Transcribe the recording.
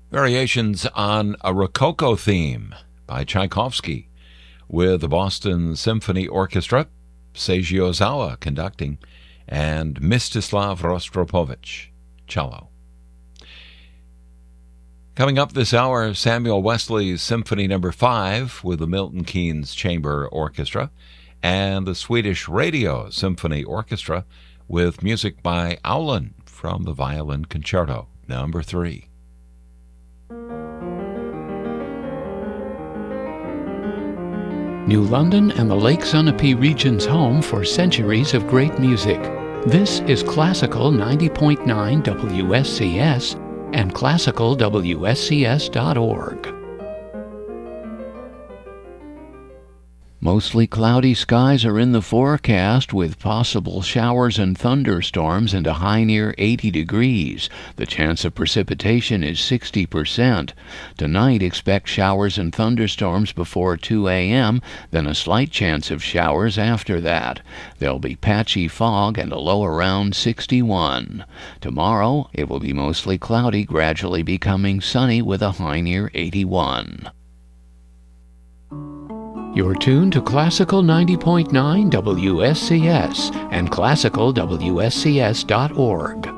Variations on a Rococo theme by Tchaikovsky with the Boston Symphony Orchestra, Seiji Ozawa conducting, and Mstislav Rostropovich, cello. Coming up this hour, Samuel Wesley's Symphony No. 5 with the Milton Keynes Chamber Orchestra, and the Swedish Radio Symphony Orchestra with music by Aulin from the Violin Concerto No. 3. New London and the Lake Sunapee region's home for centuries of great music. This is Classical 90.9 WSCS and classicalwscs.org. Mostly cloudy skies are in the forecast with possible showers and thunderstorms and a high near 80 degrees. The chance of precipitation is 60%. Tonight expect showers and thunderstorms before 2 a.m., then a slight chance of showers after that. There'll be patchy fog and a low around 61. Tomorrow it will be mostly cloudy, gradually becoming sunny with a high near 81. You're tuned to Classical 90.9 WSCS and classicalwscs.org.